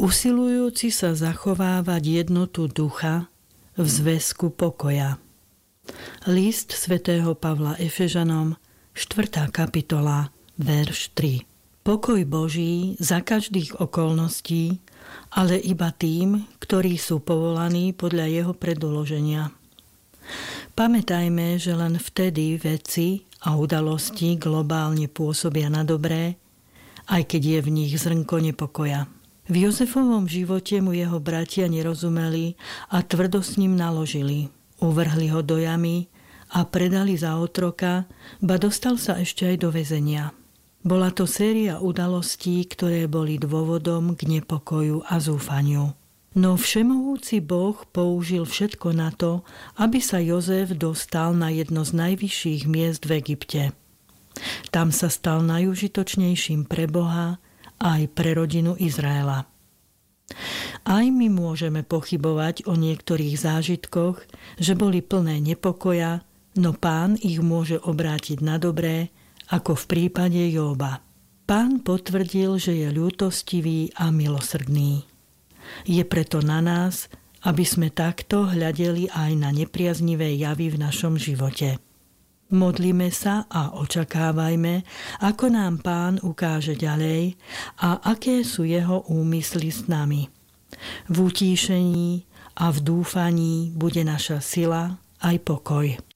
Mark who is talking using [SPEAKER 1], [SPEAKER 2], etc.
[SPEAKER 1] usilujúci sa zachovávať jednotu ducha v zväzku pokoja. List svätého Pavla Efežanom, 4. kapitola, verš 3. Pokoj Boží za každých okolností, ale iba tým, ktorí sú povolaní podľa jeho predoloženia. Pamätajme, že len vtedy veci a udalosti globálne pôsobia na dobré, aj keď je v nich zrnko nepokoja. V Jozefovom živote mu jeho bratia nerozumeli a tvrdo s ním naložili. Uvrhli ho do jamy a predali za otroka, ba dostal sa ešte aj do väzenia. Bola to séria udalostí, ktoré boli dôvodom k nepokoju a zúfaniu. No všemohúci Boh použil všetko na to, aby sa Jozef dostal na jedno z najvyšších miest v Egypte. Tam sa stal najužitočnejším pre Boha aj pre rodinu Izraela. Aj my môžeme pochybovať o niektorých zážitkoch, že boli plné nepokoja, no Pán ich môže obrátiť na dobré, ako v prípade Jóba. Pán potvrdil, že je ľútostivý a milosrdný. Je preto na nás, aby sme takto hľadeli aj na nepriaznivé javy v našom živote. Modlíme sa a očakávajme, ako nám Pán ukáže ďalej a aké sú jeho úmysly s nami. V utíšení a v dúfaní bude naša sila aj pokoj.